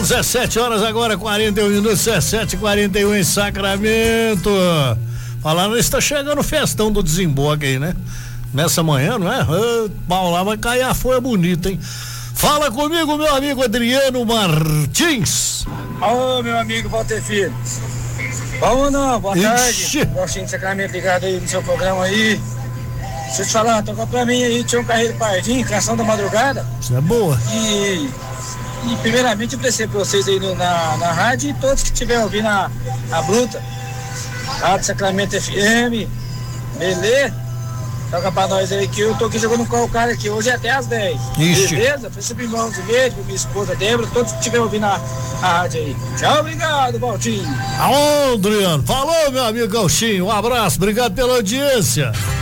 17 horas agora, 41 minutos, 17h41 em Sacramento. Falando, está chegando o festão do Desemboque aí, né? Nessa manhã, não é? Pau lá vai cair a folha bonita, hein? Fala comigo, meu amigo Adriano Martins. Ô, meu amigo Walter Filho. Vamos não, boa tarde. Gostinho de Sacramento ligado aí no seu programa aí. Deixa eu te falar, toca pra mim aí, tinha um Carreiro Pardinho, Canção da Madrugada. Isso é boa. E primeiramente eu agradecer pra vocês aí na rádio e todos que estiverem ouvindo a Bruta. Rádio Sacramento FM, beleza? Toca pra nós aí que eu tô aqui jogando com o cara aqui, hoje é até às 10. Ixi. Beleza? Preciso de irmãos de verde, minha esposa Débora, todos que estiverem ouvindo a rádio aí. Tchau, obrigado, Valtinho. Alô, Adriano. Falou, meu amigo Gauchinho. Um abraço, obrigado pela audiência.